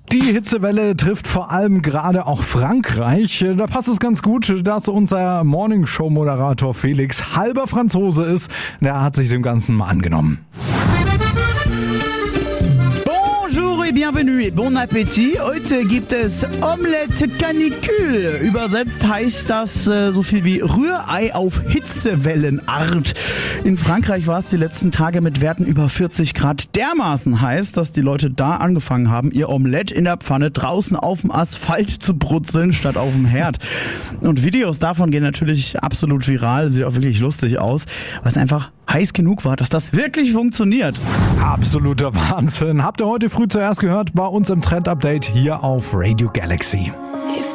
Die Hitzewelle trifft vor allem gerade auch Frankreich. Da passt es ganz gut, dass unser Morningshow-Moderator Felix halber Franzose ist. Der hat sich dem Ganzen mal angenommen. Bonjour et bienvenue et bon appétit. Heute gibt es Omelette Canicule. Übersetzt heißt das so viel wie Rührei auf Hitzewellenart. In Frankreich war es die letzten Tage mit Werten über 40 Grad dermaßen heiß, dass die Leute da angefangen haben, ihr Omelette in der Pfanne draußen auf dem Asphalt zu brutzeln, statt auf dem Herd. Und Videos davon gehen natürlich absolut viral, sieht auch wirklich lustig aus, weil es einfach heiß genug war, dass das wirklich funktioniert. Absoluter Wahnsinn. Habt ihr heute früh zuerst gehört bei uns im Trend-Update hier auf Radio Galaxy.